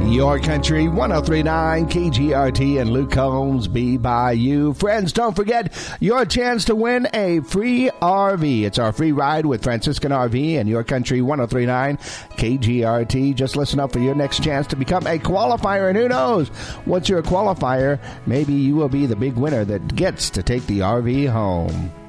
Your Country 1039 KGRT and Luke Combs Be By You. Friends, don't forget your chance to win a free RV. It's our free ride with Franciscan RV and Your Country 1039 KGRT. Just listen up for your next chance to become a qualifier. And who knows, once you're a qualifier, maybe you will be the big winner that gets to take the RV home.